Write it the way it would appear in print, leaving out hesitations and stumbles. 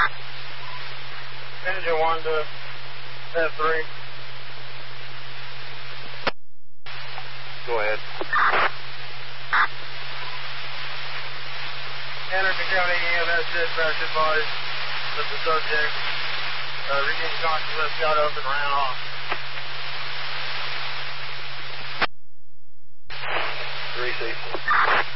Engine 1 to F3. Go ahead. Anderson County EMS dispatch advised that the subject regained consciousness, got up and ran off. 360.